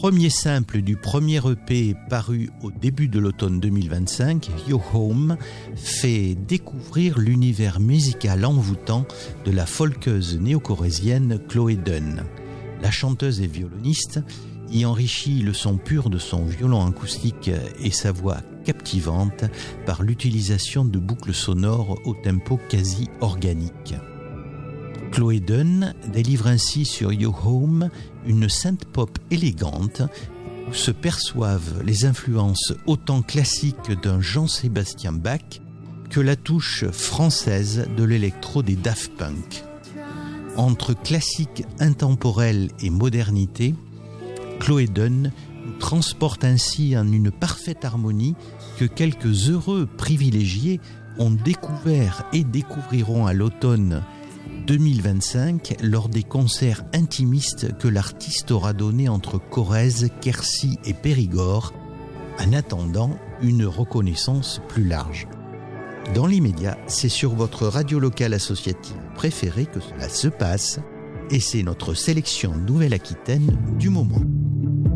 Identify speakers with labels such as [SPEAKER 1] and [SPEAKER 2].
[SPEAKER 1] Premier simple du premier EP paru au début de l'automne 2025, Yo Home fait découvrir l'univers musical envoûtant de la folkeuse néo-corrézienne Chloé Dunn. La chanteuse et violoniste y enrichit le son pur de son violon acoustique et sa voix captivante par l'utilisation de boucles sonores au tempo quasi organique. Chloé Dunn délivre ainsi sur Yo Home une synth-pop élégante où se perçoivent les influences autant classiques d'un Jean-Sébastien Bach que la touche française de l'électro des Daft Punk. Entre classique intemporel et modernité, Chloé Dunn nous transporte ainsi en une parfaite harmonie que quelques heureux privilégiés ont découvert et découvriront à l'automne 2025 lors des concerts intimistes que l'artiste aura donnés entre Corrèze, Quercy et Périgord, en attendant une reconnaissance plus large. Dans l'immédiat, c'est sur votre radio locale associative préférée que cela se passe et c'est notre sélection Nouvelle-Aquitaine du moment.